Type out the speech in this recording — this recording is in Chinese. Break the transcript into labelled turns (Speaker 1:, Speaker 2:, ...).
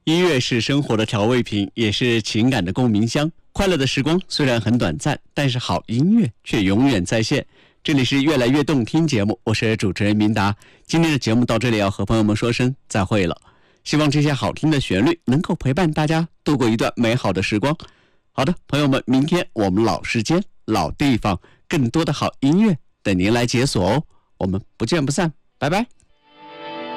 Speaker 1: 音乐是生活的调味品，也是情感的共鸣箱。快乐的时光虽然很短暂，但是好音乐却永远在线。这里是越来越动听节目，我是主持人明达。今天的节目到这里要和朋友们说声再会了。希望这些好听的旋律能够陪伴大家度过一段美好的时光。好的，朋友们，明天我们老时间、老地方，更多的好音乐等您来解锁哦。我们不见不散，拜拜。